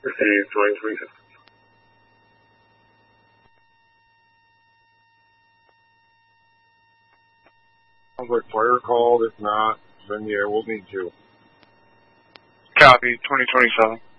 Received 2027. Sounds like fire called. If not, then yeah, we'll need to. Copy, 2027.